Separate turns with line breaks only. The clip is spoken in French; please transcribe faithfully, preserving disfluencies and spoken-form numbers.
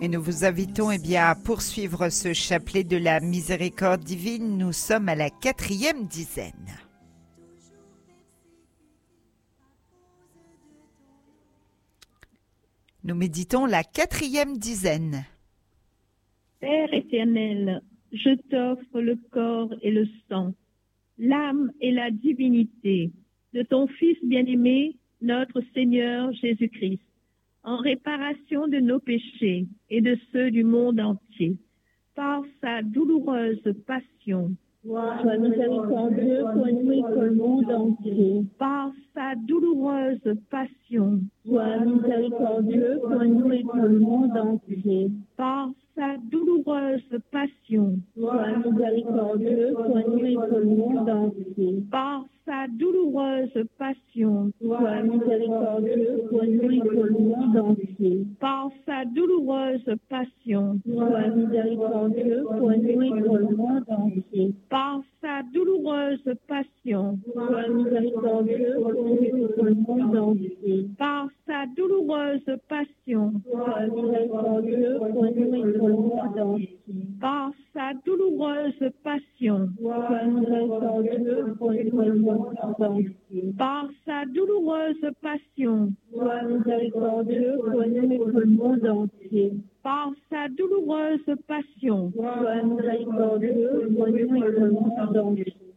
Et nous vous invitons eh bien, à poursuivre ce chapelet de la miséricorde divine. Nous sommes à la quatrième dizaine. Nous méditons la quatrième dizaine.
Père éternel, je t'offre le corps et le sang, l'âme et la divinité de ton Fils bien-aimé, notre Seigneur Jésus-Christ, en réparation de nos péchés et de ceux du monde entier, par sa douloureuse passion.
Sois miséricordieux pour nous et pour le monde entier.
Par sa douloureuse passion.
Sois miséricordieux pour nous et pour le monde entier.
Par sa douloureuse passion.
Sois miséricordieux pour nous et pour le monde entier.
Par sa douloureuse passion.
Sois miséricordieux pour nous et pour le monde entier.
Par sa douloureuse passion.
Sois miséricordieux pour nous et pour le monde entier.
Par sa douloureuse passion.
Sois miséricordieux pour nous et pour le monde entier.
Par sa douloureuse passion.
Sois miséricordieux pour nous et pour le monde entier.
Par sa douloureuse passion.
Sois miséricordieux pour nous et pour le monde entier.
Par sa douloureuse passion.
Sois miséricordieux pour nous et pour le monde entier.
Par sa douloureuse passion.
Sois miséricordieux pour nous et pour le monde entier.